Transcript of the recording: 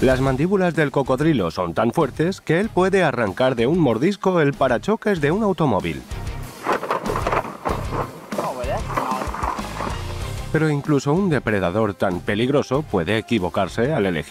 Las mandíbulas del cocodrilo son tan fuertes que él puede arrancar de un mordisco el parachoques de un automóvil. Pero incluso un depredador tan peligroso puede equivocarse al elegir